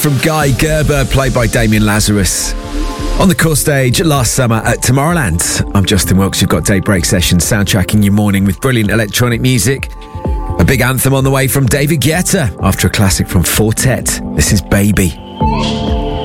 From Guy Gerber, played by Damien Lazarus. On the core stage last summer at Tomorrowland. I'm Justin Wilkes. You've got Daybreak Sessions soundtracking your morning with brilliant electronic music. A big anthem on the way from David Guetta after a classic from Fortet. This is Baby.